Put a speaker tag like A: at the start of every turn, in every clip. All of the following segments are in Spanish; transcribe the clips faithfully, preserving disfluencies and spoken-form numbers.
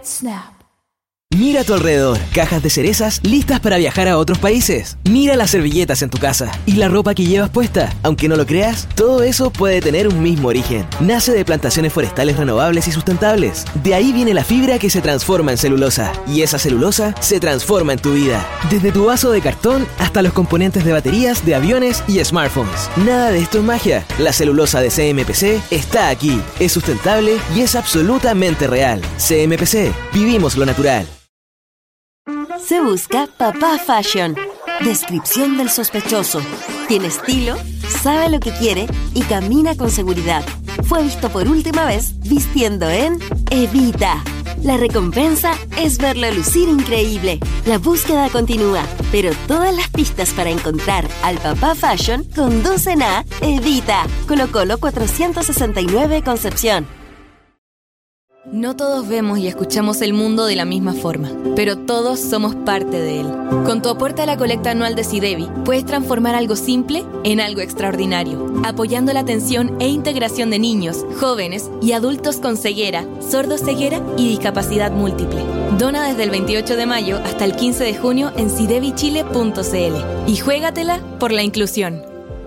A: it snap.
B: Mira a tu alrededor, cajas de cerezas listas para viajar a otros países. Mira las servilletas en tu casa y la ropa que llevas puesta. Aunque no lo creas, todo eso puede tener un mismo origen. Nace de plantaciones forestales renovables y sustentables. De ahí viene la fibra que se transforma en celulosa. Y esa celulosa se transforma en tu vida. Desde tu vaso de cartón hasta los componentes de baterías de aviones y smartphones. Nada de esto es magia. La celulosa de C M P C está aquí. Es sustentable y es absolutamente real. C M P C. Vivimos lo natural.
C: Se busca Papá Fashion. Descripción del sospechoso. Tiene estilo, sabe lo que quiere y camina con seguridad. Fue visto por última vez vistiendo en Evita. La recompensa es verlo lucir increíble. La búsqueda continúa, pero todas las pistas para encontrar al Papá Fashion conducen a Evita. Colo Colo cuatrocientos sesenta y nueve Concepción.
D: No todos vemos y escuchamos el mundo de la misma forma, pero todos somos parte de él. Con tu aporte a la colecta anual de SIDEBI, puedes transformar algo simple en algo extraordinario, apoyando la atención e integración de niños, jóvenes y adultos con ceguera, sordoceguera y discapacidad múltiple. Dona desde el veintiocho de mayo hasta el quince de junio en sidebi chile punto c l y juégatela por la inclusión.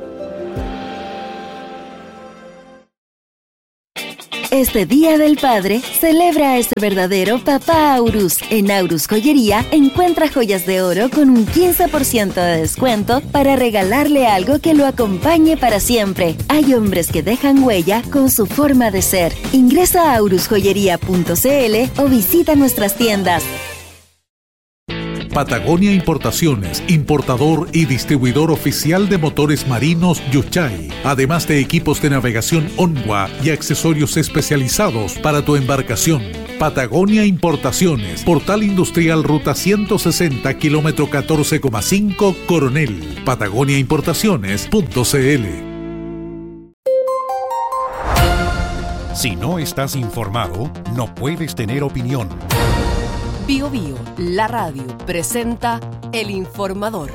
C: Este Día del Padre, celebra a ese verdadero Papá Aurus. En Aurus Joyería, encuentra joyas de oro con un quince por ciento de descuento para regalarle algo que lo acompañe para siempre. Hay hombres que dejan huella con su forma de ser. Ingresa a aurus joyería punto c l o visita nuestras tiendas.
E: Patagonia Importaciones, importador y distribuidor oficial de motores marinos Yuchay, además de equipos de navegación Onwa y accesorios especializados para tu embarcación. Patagonia Importaciones, Portal Industrial Ruta ciento sesenta, kilómetro catorce coma cinco, Coronel. patagonia importaciones punto c l.
F: Si no estás informado, no puedes tener opinión.
G: Bio Bio, la radio, presenta El Informador.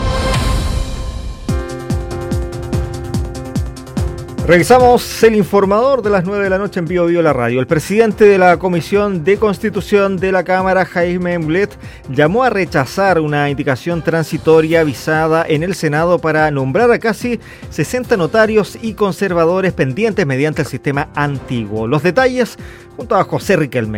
H: Revisamos El Informador de las nueve de la noche en Bio Bio, la radio. El presidente de la Comisión de Constitución de la Cámara, Jaime Mulet, llamó a rechazar una indicación transitoria avisada en el Senado para nombrar a casi sesenta notarios y conservadores pendientes mediante el sistema antiguo. Los detalles junto a José Riquelme.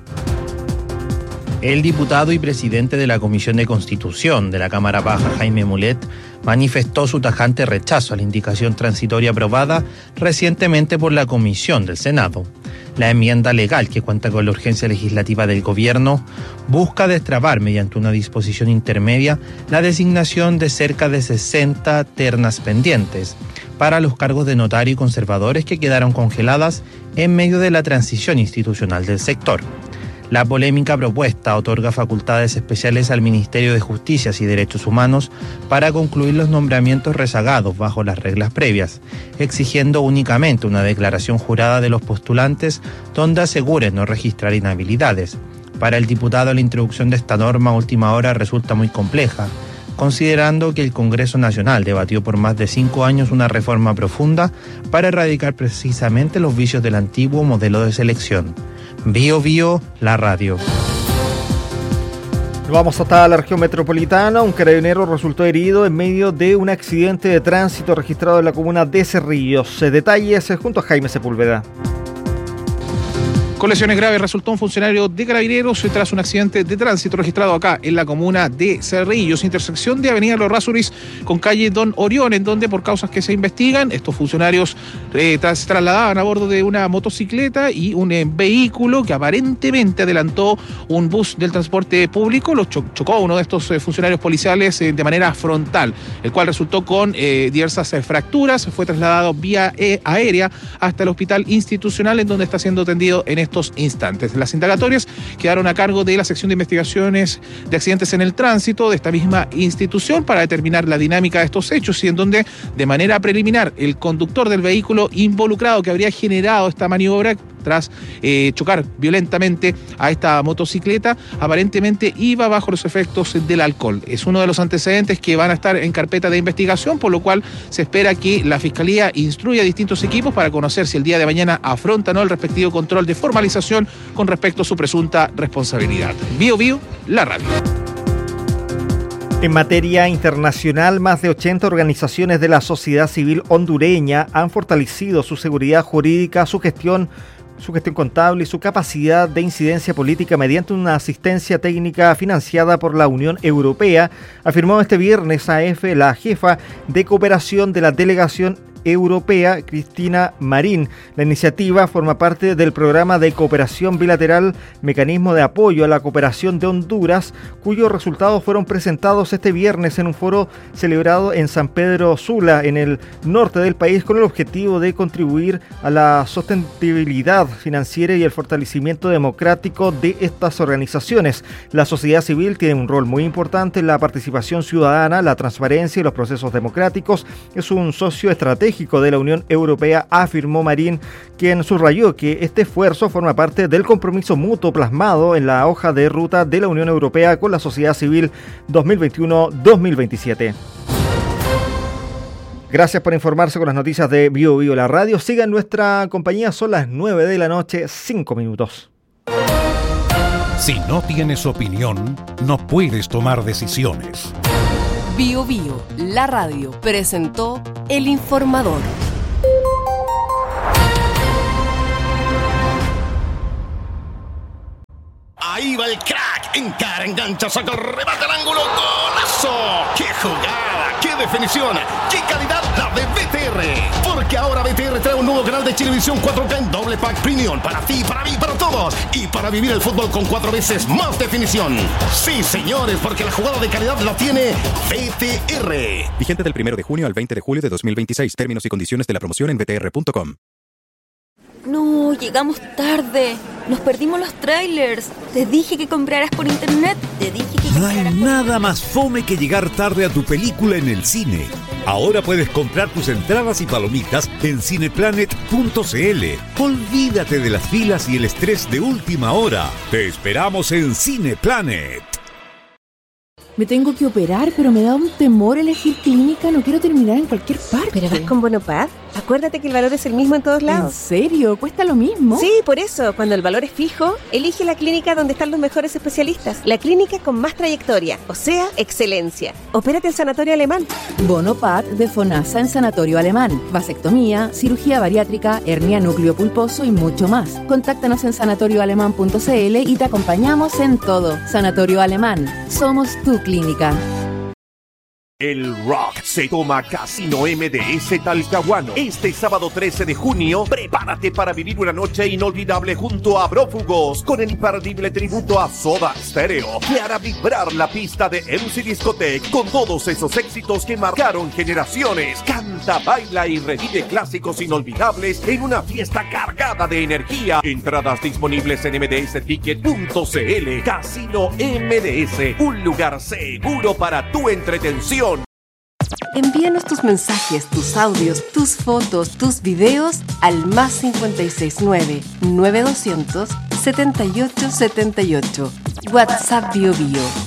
I: El diputado y presidente de la Comisión de Constitución de la Cámara Baja, Jaime Mulet, manifestó su tajante rechazo a la indicación transitoria aprobada recientemente por la Comisión del Senado. La enmienda legal, que cuenta con la urgencia legislativa del Gobierno, busca destrabar mediante una disposición intermedia la designación de cerca de sesenta ternas pendientes para los cargos de notario y conservadores que quedaron congeladas en medio de la transición institucional del sector. La polémica propuesta otorga facultades especiales al Ministerio de Justicia y Derechos Humanos para concluir los nombramientos rezagados bajo las reglas previas, exigiendo únicamente una declaración jurada de los postulantes donde aseguren no registrar inhabilidades. Para el diputado, la introducción de esta norma a última hora resulta muy compleja, considerando que el Congreso Nacional debatió por más de cinco años una reforma profunda para erradicar precisamente los vicios del antiguo modelo de selección. Bio Bio, la radio.
H: Vamos hasta la región metropolitana. Un carabinero resultó herido en medio de un accidente de tránsito registrado en la comuna de Cerrillos. Detalles junto a Jaime Sepúlveda.
J: Con lesiones graves resultó un funcionario de Carabineros tras un accidente de tránsito registrado acá en la comuna de Cerrillos, intersección de Avenida Los Rasuris con calle Don Orión, en donde por causas que se investigan, estos funcionarios eh, tras, se trasladaban a bordo de una motocicleta y un eh, vehículo que aparentemente adelantó un bus del transporte público. Lo cho- chocó uno de estos eh, funcionarios policiales eh, de manera frontal, el cual resultó con eh, diversas eh, fracturas. Fue trasladado vía eh, aérea hasta el hospital institucional, en donde está siendo atendido en estos instantes. Las indagatorias quedaron a cargo de la sección de investigaciones de accidentes en el tránsito de esta misma institución para determinar la dinámica de estos hechos, y en donde de manera preliminar el conductor del vehículo involucrado que habría generado esta maniobra tras eh, chocar violentamente a esta motocicleta. Aparentemente iba bajo los efectos del alcohol. Es uno de los antecedentes que van a estar en carpeta de investigación, por lo cual se espera que la Fiscalía instruya a distintos equipos para conocer si el día de mañana afrontan o no el respectivo control de formalización con respecto a su presunta responsabilidad. Bio Bio, la radio.
H: En materia internacional, más de ochenta organizaciones de la sociedad civil hondureña han fortalecido su seguridad jurídica, su gestión, su gestión contable y su capacidad de incidencia política mediante una asistencia técnica financiada por la Unión Europea, afirmó este viernes a EFE la jefa de cooperación de la delegación europea, Cristina Marín. La iniciativa forma parte del programa de cooperación bilateral Mecanismo de Apoyo a la Cooperación de Honduras, cuyos resultados fueron presentados este viernes en un foro celebrado en San Pedro Sula, en el norte del país, con el objetivo de contribuir a la sostenibilidad financiera y el fortalecimiento democrático de estas organizaciones. La sociedad civil tiene un rol muy importante en la participación ciudadana, la transparencia y los procesos democráticos. Es un socio estratégico de la Unión Europea, afirmó Marín, quien subrayó que este esfuerzo forma parte del compromiso mutuo plasmado en la hoja de ruta de la Unión Europea con la sociedad civil dos mil veintiuno a dos mil veintisiete. Gracias por informarse con las noticias de Bio Bio la radio. Sigan nuestra compañía, son las nueve de la noche, cinco minutos.
F: Si no tienes opinión, no puedes tomar decisiones.
G: Bio Bio, la radio, presentó El Informador.
A: Ahí va el crack, encara, engancha, saca el remate al ángulo, ¡golazo! ¡Qué jugada! ¡Qué definición! ¡Qué calidad la de B T R! Porque ahora B T R trae un nuevo canal de Chilevisión cuatro K en doble pack premium para ti, para mí, para todos, y para vivir el fútbol con cuatro veces más definición. Sí, señores, porque la jugada de calidad la tiene B T R.
K: Vigente del primero de junio al veinte de julio de dos mil veintiséis. Términos y condiciones de la promoción en b t r punto com.
D: No, llegamos tarde. Nos perdimos los trailers. Te dije que compraras por internet. Te dije que
L: No hay
D: compraras por
L: nada más fome que llegar tarde a tu película en el cine. Ahora puedes comprar tus entradas y palomitas en cineplanet punto c l. Olvídate de las filas y el estrés de última hora. Te esperamos en Cineplanet.
M: Me tengo que operar, pero me da un temor elegir clínica. No quiero terminar en cualquier parte.
N: ¿Pero vas con Bonopad? Acuérdate que el valor es el mismo en todos lados.
M: ¿En serio? ¿Cuesta lo mismo?
N: Sí, por eso, cuando el valor es fijo, elige la clínica donde están los mejores especialistas. La clínica con más trayectoria, o sea, excelencia. Opérate en Sanatorio Alemán.
M: Bonopad de FONASA en Sanatorio Alemán. Vasectomía, cirugía bariátrica, hernia núcleo pulposo y mucho más. Contáctanos en sanatorio alemán punto c l y te acompañamos en todo. Sanatorio Alemán. Somos tu clínica.
O: El rock se toma Casino M D S Talcahuano. Este sábado trece de junio, prepárate para vivir una noche inolvidable junto a Prófugos, con el imperdible tributo a Soda Stereo, que hará vibrar la pista de M C Discotech con todos esos éxitos que marcaron generaciones. Canta, baila y revive clásicos inolvidables en una fiesta cargada de energía. Entradas disponibles en m d s ticket punto c l. Casino M D S, un lugar seguro para tu entretención.
G: Envíanos tus mensajes, tus audios, tus fotos, tus videos al más cincuenta y seis nueve, nueve doscientos, setenta y ocho setenta y ocho. WhatsApp Bio Bio.